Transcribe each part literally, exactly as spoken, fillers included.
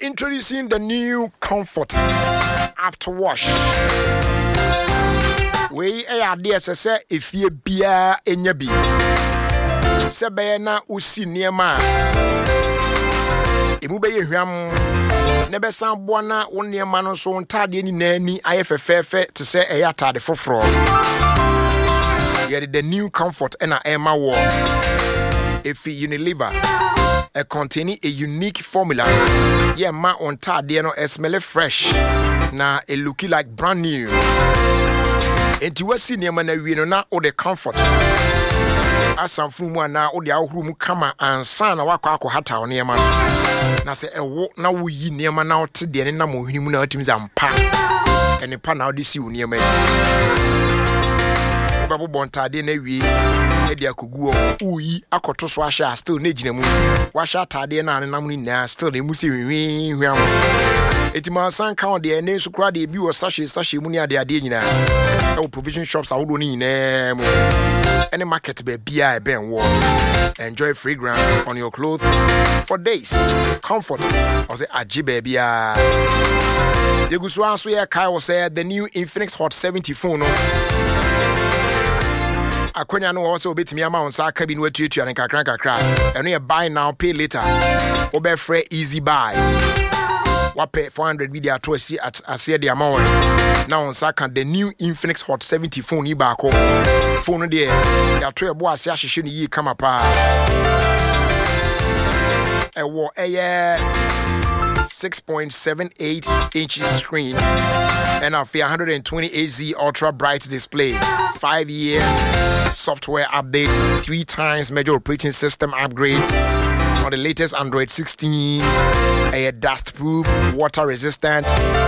Introducing the new Comfort After Wash. We are dear say if ye beer in your be. Sebena usi niema. Imube ye hwam. Nebe san bwana wo niema no so ntade ni nani ayefefefe to say e atade foforo. Ye the new Comfort na Emma War. If Unilever a containing a unique formula. Yeah, ma on tade no smell fresh. Na it looking like brand new. Enti wasi niema na wi no na o the Comfort. Asamfu mu na o de ahuru mu kama ansa na wakọ akọ hata niema no. Na se ewo na wo yi niema na o te de ne na mo hwini mu na otimi zampa. Ene pa na o de si wo niema. Babo bontade na wi e de akogu o uyi akoto so ahya still na gina mu. Wa hya tade na ne nam ni na still na mu se hwi hwi am. Etima san kan de ne so kra de bi wo sachet sachet mu ni ade ade nyina. E provision shops awodo ni nyina mu. Any market be bia e ben wo. Enjoy fragrance on your clothes for days. Comfort or say ajibe bia. Yegusu anso ye kai wo say the new Infinix Hot seventy phone no. Akonya no also betimi ama on sa kabi no atuatu an kakran kakra. Eno ye buy now pay later. Obe free easy buy. Wape four hundred video to see at ase the amount. Now on sa kan the new Infinix Hot seventy phone yi ba ko. Phone there ya to ebo ase ahihye ni yi kama pa. Ewo eye six point seven eight inches screen and a one hundred twenty-eight Z ultra bright display, five years software update, three times major operating system upgrades on the latest Android sixteen, a dust proof, water resistant.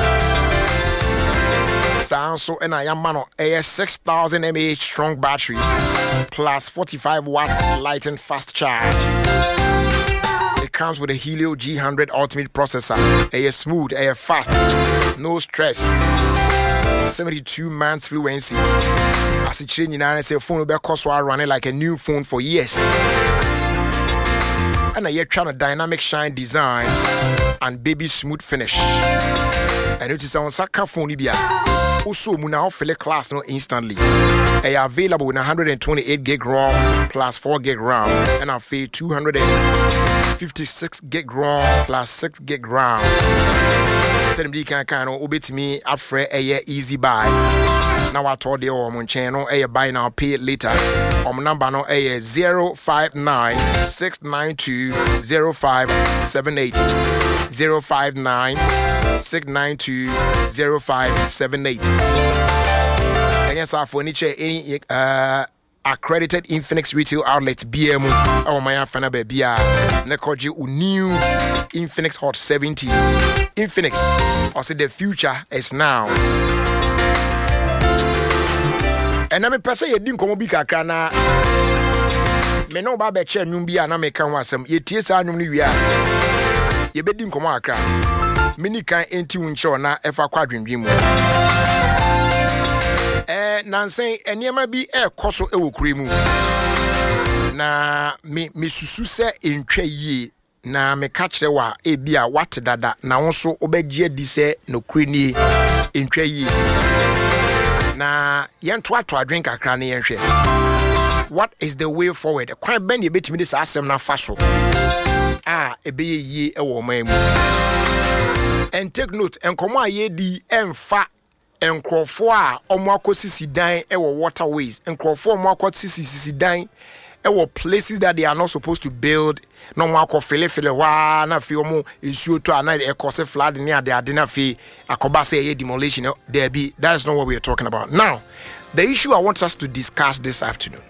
So and I am man a six thousand milliamp hour strong battery plus forty-five watts light and fast charge. It comes with a Helio G one hundred ultimate processor, a smooth, a fast, no stress, seventy-two months fluency. As it change in I say phone will be cost while running like a new phone for years. And I yet trying a dynamic shine design and baby smooth finish. And it is on Saka phone bia. Also, Muna fill class no instantly. They are available in one hundred twenty-eight gig ROM plus four gig RAM, and I feel two hundred fifty-six gig ROM plus six gig RAM. Tell them they can kind of obey me after a year easy buy. Now I told you on channel a buy now pay later. On number no a zero five nine six nine two zero five seven eight zero five nine six nine two zero five seven eight. And yes, our furniture any uh accredited Infinix retail outlet B M or my fana baby Nekoji new Infinix Hot seventy. Infinix or say the future is now. And I'm a person you didn't come big na me no ba be che nwum bia na me kan wasem ye tie sa nwum ni wi a ye be din komo akra mini kan enti unche na efa kwadwendwem mu eh nansen eniema bi e koso e wokure mu na me me susu se entwa yie na me ka kire wa e bia wat dada na wonso obegye di se no kure ni entwa yie na yento ato adwen kakra na yenhwe. What is the way forward? Kwan ben ye betimi dis asem na fa so ah ebe ye ye e wo man mu. And take note enkomo aye di emfa enkrofo a omo akosisi dan e wo waterways, enkrofo omo akosisi dan e wo places that they are not supposed to build. No mo akofele fele wa na fi omo ensuo to ana e cause flood ni ade ade na fi akoba say ye demolition there be. That is not what we are talking about. Now, the issue I want us to discuss this afternoon.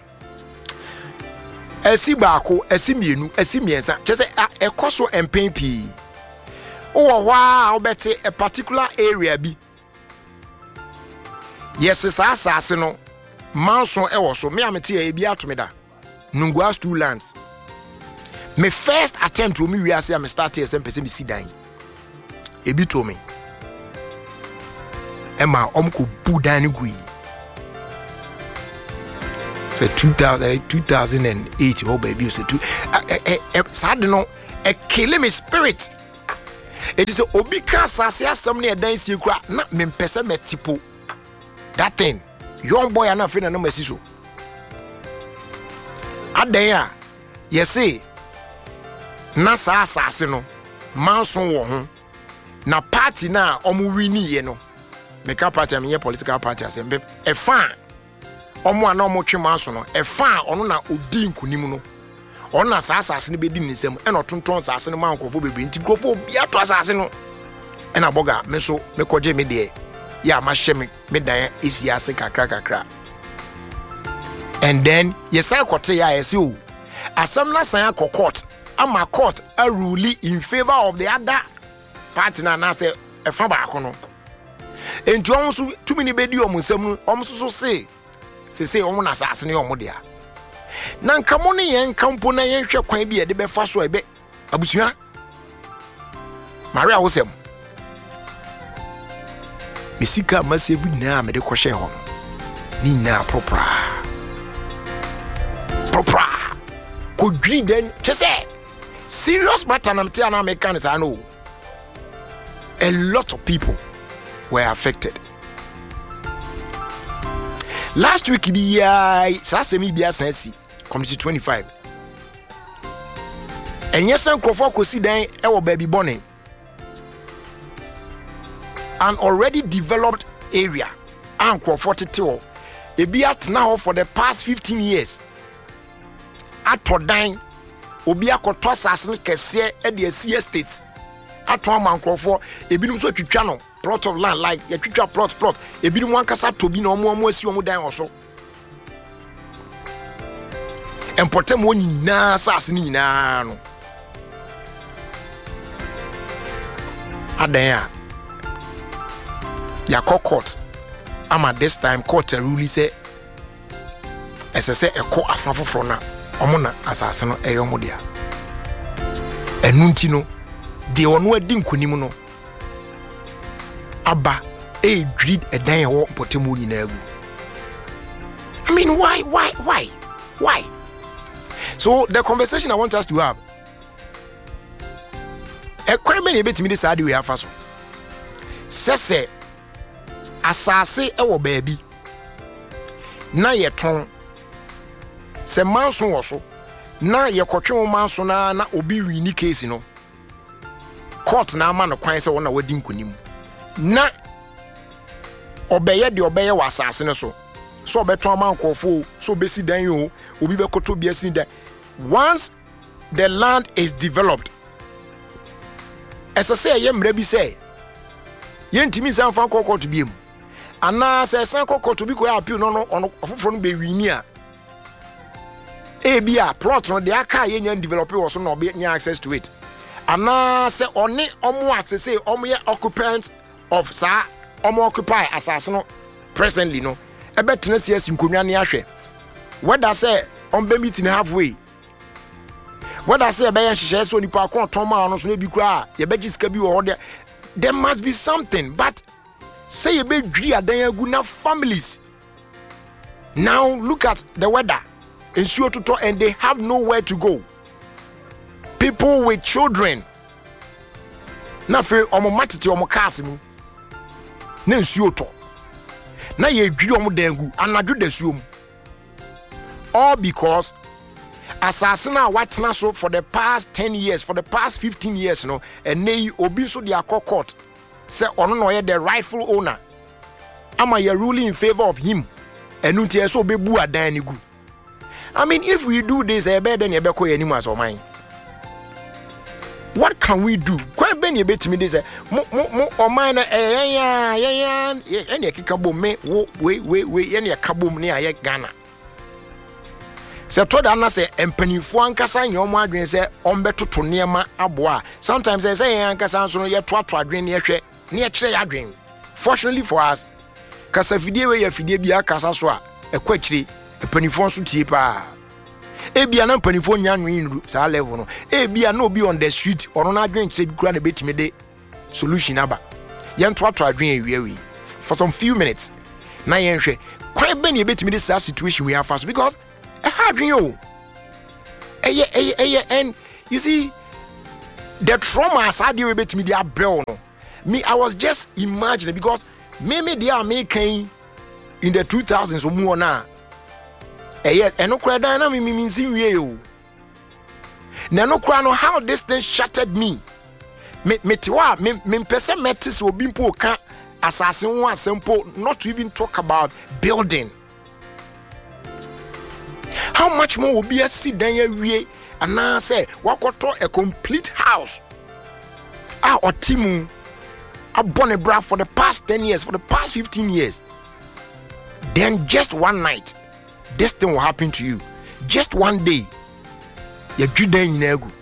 Esi baako, esi mienu, esi miensa. Chese ekoso empempi. Oh wow, obete a particular area bi. Yes, esa asase no. Manson ewo so. Me amete e bi atomeda. Nungwas two lands. My first attempt to me we are say I start here some person me see dan. E bi to me. Emma omko bu dan gui. So two thousand, two thousand eight, oh baby, you said two. Sad no, a kill me spirit. It is obi ka asase asam na edan sie kura na mempese metipo. That thing, young boy ana fe na no masi so. Adan a ye say na sa asase no manson wo ho na party na omo wini ye no. Meka party am ye political party asem e fa omo ana omo twe manso no e fa ono na odi nkunim no. Ona sa asase ne bedi nsem e no tonton asase ne man krofo bebre nti krofo bia to asase no e na boga me so me koje me de ya ma hye me me dan esi ase kakra kakra. And then yesa kote ya yesi o asam na san akọ court ama court a rule in favor of the other party na na say e fa ba akono enti on so tumi ne bedi om nsem no om so so se se se om na asase ne om dia na nkamo ne yen kampo na yen hwe kwan bi e de be fa so ebe abusua Maria wosem misika masevu na me de ko hye ho ni na propra propra ko dwi den chese serious matter na mtia na Americans I know a lot of people were affected. Last week the year sasemi bia sansi community twenty-five and yes and crofo ko si dan e wo baby bonne an already developed area and crofo tete e bi at now for the past fifteen years atodan obi akoto asase kese e de asi estate ato am crofo e binum so twitwa no plot of land like ya twitwa plot plot e binum wankasa tobi na omo omo asi omo dan oso important mo nyina asase ni nyina no adan ya ya court ama this time court rule say esese eko afafoforo na omo na asase no eyo mo dia enunti no de ono adi nkonim no aba e dreed edan ye wo potemo nyina agu. I mean why why why why so the conversation I want us to have e kwere me ne betimi de saade we afa so sese asase e wo baabi na ye ton se manso wo so na ye kotwe wo manso na na obi wini case no court na ama no kwan se wona wadi nkonim na obeye de obeye wa asase ne so so beton man kofo so besi dan yo obi be koto bi asini dan. Once the land is developed as I say ye mra bi say ye ntimi san fan kokot bi em ana say san kokot bi ko appeal no no ofofo no be wini a e bi a plot no de aka ye nya develop wo so no be nya access to it ana say oni omo asese omo ye occupants of sa omo occupy asase no presently no e betena sia sinkonwa ne ahwe whether say on be meeting halfway whether say be yan hye so nipa kon ton ma no so na bi kura ye be gisika bi wo there there must be something but say ye be dwi adan agu na families now look at the weather ensuo to and they have nowhere to go. People with children na fe omo matete omo cars mu na ensuo to na ye dwi omo dangu anadwo da suo mu all because assassin what na so for the past ten years for the past fifteen years no and nay obi so dia court say ono no ye the rightful owner ama ye ruling in favor of him enu tie so bebu adan ni gu. I mean if we do this e be then e be ko ye nimu aso man what can we do kwa be ne betimi this mo mo o man na eh ya ya ya ene kika bom me wo we we we ene ka bom ne aye Ghana se to da na se empanifo ankasa nyom adwen se ombetoto niema aboa sometimes they say ankasa so no ye to ato adwen ne hwe ne kire ya adwen. Fortunately for us kasa fidie we ya fidie bia kasa so a ekwakire empanifo so tie pa ebia na empanifo nya nwen sa level no ebia na obi on the street ono na adwen se kura na betime de solution aba ye to ato adwen ewie for some few minutes na ye hwe kwa be ne betime de sa situation we are fast because a hard you. And you see, the trauma as I deal with me they are brown. Me, I was just imagining because maybe they are making in the two thousands or more now. Eh, yes, and no cry down, me means in you. Now, no cry, no how this thing shattered me. Me, me, tiwa, me, me, person metis will be poor cat assassin one simple, not to even talk about building. How much more will be a sit down here and now say, what a complete house? Ah, or Timu, I born a bra for the past ten years, for the past fifteen years. Then just one night, this thing will happen to you. Just one day, you're good in ego.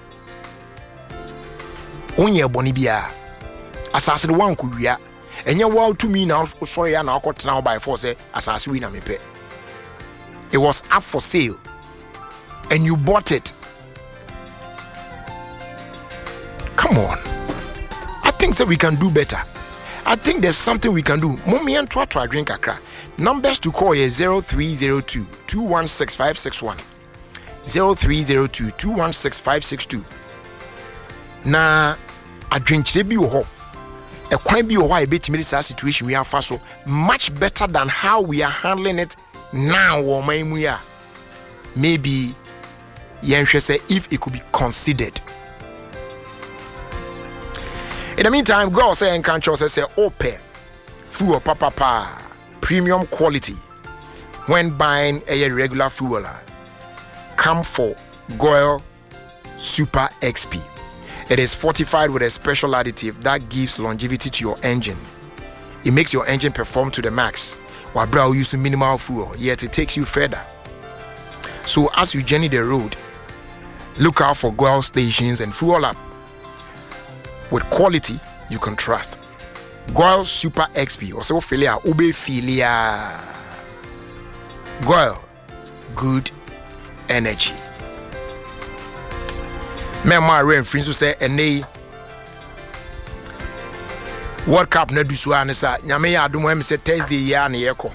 Only a bonibia. Assassin one could ya. And you wow to me now, sorry, and I'll cut now by force, assassin winner me pay. It was up for sale, and you bought it. Come on. I think that we can do better. I think there's something we can do. Mommy and try to drink a crack. Numbers to call is zero three zero two, two one six five six one. zero three zero two, two one six five six two. Na a drink be ho. A quite be a why bit situation we are fast so much better than how we are handling it now or my muya. Maybe Yansha say if it could be considered. In the meantime, go say and can't say open fuel papa pa premium quality when buying a regular fuel. Come for Goil Super X P. It is fortified with a special additive that gives longevity to your engine. It makes your engine perform to the max while brow using minimal fuel, yet it takes you further. So as you journey the road, look out for Goil stations and fuel up with quality you can trust. Goil Super X P or so filia ube filia. Goil, good energy. Me ma rain friends say ene World Cup na dusu anisa nyame ya adom am say Thursday ya na yeko.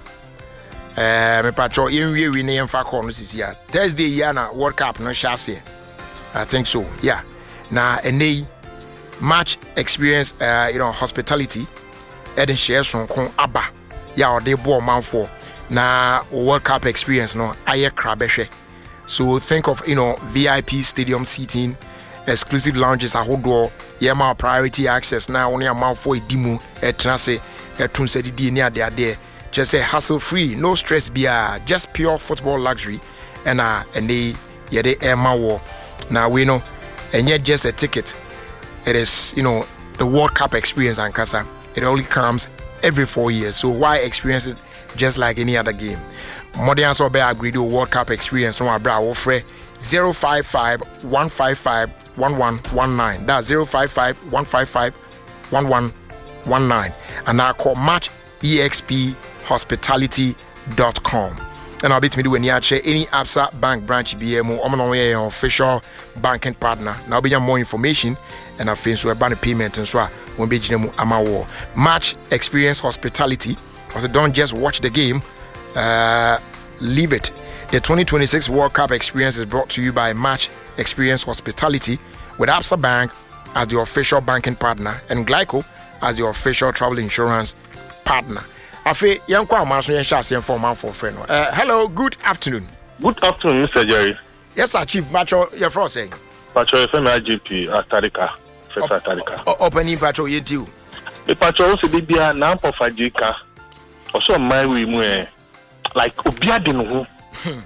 Eh me patro yenwie wi na yemfa call no sisi ya. Thursday ya na World Cup no shase. I think so. Yeah. Na ene match experience uh, you know hospitality eden share sonkon aba ya ode bo man for na World Cup experience no aye krabehwe. So think of you know V I P stadium seating, exclusive lounges ahodo, yema priority access na only amount for edimu etrase etun se didi ni ade ade just say hassle free, no stress bia, just pure football luxury and uh and they yede ema wo na we know and yet just a ticket. It is, you know, the World Cup experience and Kasa. It only comes every four years. So why experience it just like any other game? Modern so be agree to World Cup experience no abra offer zero five five, one five five, one one one nine. That's zero five five, one five five, one one one nine. And I call match E X P hospitality dot com. And I'll be to me do any any Absa Bank branch B M O I'm official banking partner. Now be more information and I feel so about payment and so when be amawo match experience hospitality. Also don't just watch the game, uh, leave it. The twenty twenty-six World Cup experience is brought to you by Match Experience Hospitality with Absa Bank as the official banking partner and Glyco as the official travel insurance partner. Afe yanko amaso yen shase for man for friend. Uh hello, good afternoon. Good afternoon, Mister Jerry. Yes, sir, Chief Macho, your friend saying. Pacho F M I G P Atarika, Professor Atarika. Opening Pacho yetu. The Pacho se bibia na for Fajika. Also my we mu like obia de no ho.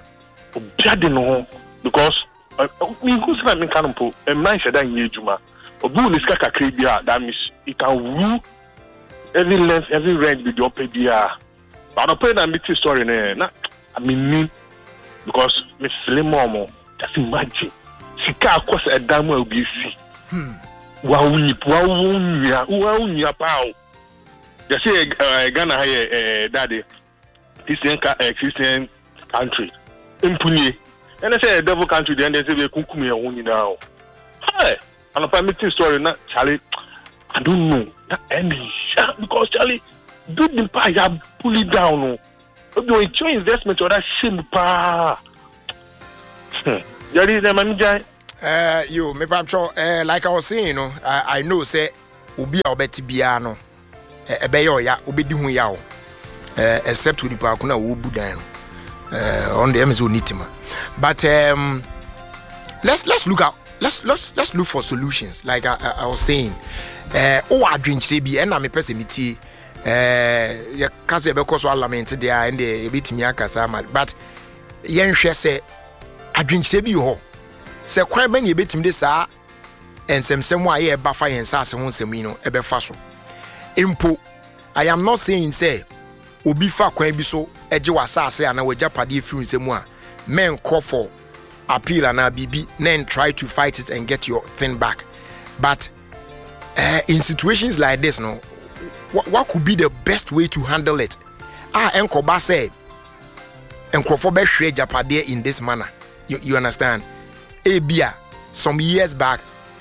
Obia de no ho because we go say me kan po, e man sheda yin ejuma. Obu ni ska kakra bia that means it can rule every length, every range with your P D R. But I pay that meeting story na I mean because me feel more just imagine. Sika akos a dam will be see. Hmm. Wow, ni wow nya, wow nya pao. They say uh, Ghana here daddy Christian uh, Christian country. Impuni. And they say a devil country then they say we kunkumi e now. Hey, and a meeting story na Charlie I don't know. That ending because Charlie do the pie ya pull it down. No. Do a joint investment or that shame pa. Jerry the manager. Uh, you, me pamcho, uh, like I was saying, you know, I, I know say ubi a obeti biya no, ebe yo ya obedi hu ya o, except when you pa kuna ubu dan, uh, on the M S O nitima. But um, let's let's look at let's let's let's look for solutions. Like I, I, I was saying, uh, oh I drink sebi, and I'm a person miti, uh, ya kasi ebe koso alament there and the ebiti miyaka sama, but yen she say I drink sebi ho. Se kwan ben ye betim de saa ensemsem a ye ba fa yen saa se ho nsem yi no e be fa so impo. I am not saying say obi fa kwan bi so eje wasase ana wajapade fi nsem a men call for appeal and bibi then try to fight it and get your thing back, but uh, in situations like this no what, what could be the best way to handle it? Ah enko ba say enko for be hwe japade in this manner. You, you understand? Ebia some years back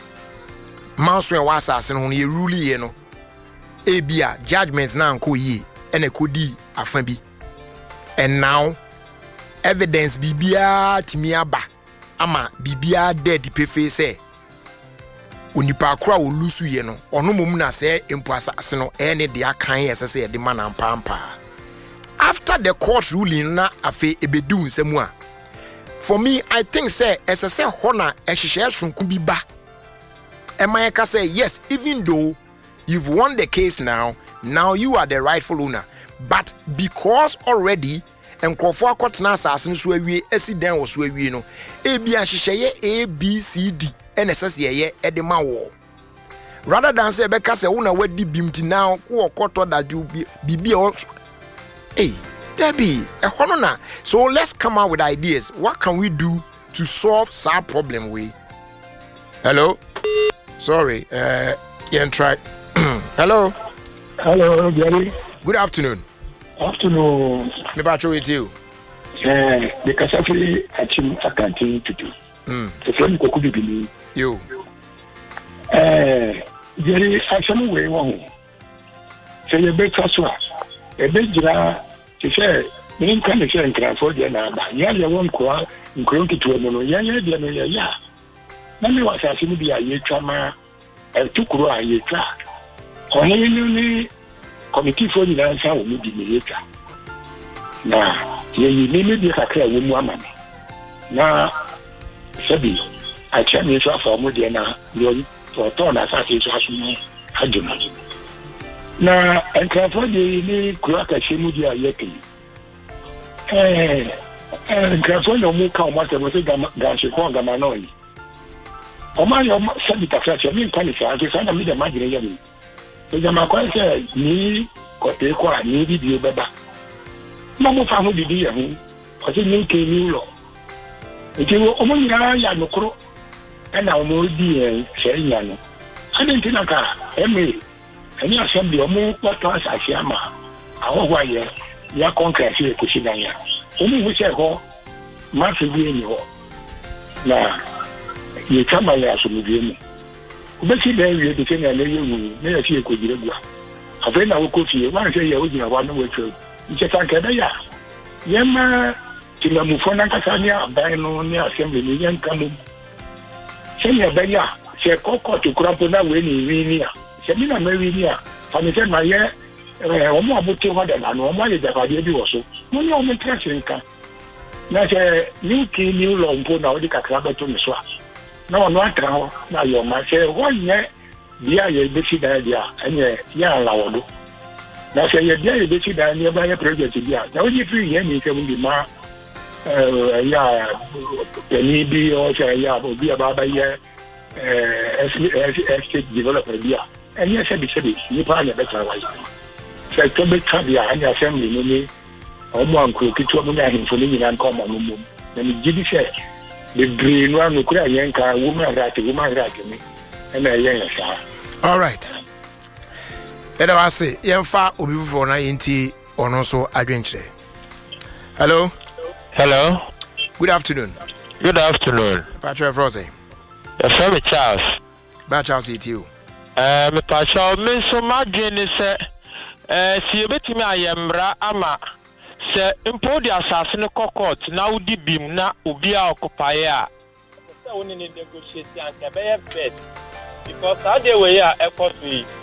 Manso and Wasas and only rule ye no Ebia judgments now ko ye and a kodi afambi, and now evidence bibia timia ba ama bibia dead pefe say onipa kra wo lusu ye no ono mom na say empo asase no e ne de akan ye say de man ampampa. After the court ruling na afe ebedu nsemu a, for me, I think say as I say honor and she shares from Kubiba. And Mayaka say yes, even though you've won the case now, now you are the rightful owner. But because already and Crawford Cotton Assassin Swewe, Esiden was Swewe, no, A B and she A B C D, and S S A at the Mawo. Rather than say Becca say owner where the beamed now, or quarter that you be be also. Hey. Debbie, a honor. So let's come out with ideas. What can we do to solve that problem? We. Hello. Sorry. Uh, yeah, try. Hello. Hello, Jerry. Good afternoon. Afternoon. Me bacho with you. Eh, the Kasafi Achim Akanti to do. Hmm. The friend Kokubi Bini. You. Eh, Jerry, I some way one. Say you better so. A bit she said, "Me can be saying Crawford na ba. Ya ya won kwa nkron kitu no no. Ya ya de no ya ya. Na me wasa se ni bia ye twama e tukuru a ye twa. Oni ni ni committee for ni na sa wo mi di me ye twa. Na ye yi ni me bi kakra wo mu ama me. Na sabi a cha me so afa mo de na yo to to na sa se so asu ni hajuma. Na Crawford ni kura ka shemu dia yeke. Eh eh Crawford no mu ka o ma se mo se ga se ko ga ma no yi. O ma yo sabi ta fa se mi kan se a ke sa na mi de ma jire ye mi. E ja ma kwa se ni ko te ko ni bi bi beba. Ma mo fa mo bi bi ye hu. O se ni ke ni lo. E je o mo nya ya no kro. E na o mo di e se nya no. Ade ntina ka e me any assembly omo wato asase ama awo ye ya concrete e ko sidan ya omo hu se ho ma fe bi eni ho na ye chama ya so mi bi mu obeti da wi de ke na le ye wu na ya fi e ko jire gua afa na wo ko fi wa se ye wo jina wa no we twa nche tan ke da ya ye ma ti na mu fo na ka sa ni abai no ni assembly ni yan kanu se ya ba ya se ko ko to kura po na we ni wi ni ya Semina Maria, Famisa Maya, Omo Abuti Hoda, and Oma is the Vadi also. No, no, no, Trashinka. Now, say, new key, new long put now the Cacraba to the swap. No, not now, now your man say, one year, dear, you basic idea, and yeah, Lawado. Now, say, you're dear, you basic idea nearby a project. Yeah, now you three years, you can be more, yeah, Penny be or say, yeah, will be about a year, estate developer, yeah. And yes, I said it. You probably better wise. So I told me to be a assembly. Many, Omo uncle, Kitu Muna him for living and come on mum. Then he did say, the green one who could a yanka, woman right, woman right me, and a young sir. All right. And I say, young far will be for ninety or no so adventure. Hello. Hello. Good afternoon. Good afternoon. Patrick Frosty. Your friend Charles. Bad Charles, it you. Eh, me pasha me so madwene se eh si obetimi ayemra ama se impodi asase ne kokot na udi bim na obi a okopaye a only negotiate and best because how they were here, echo to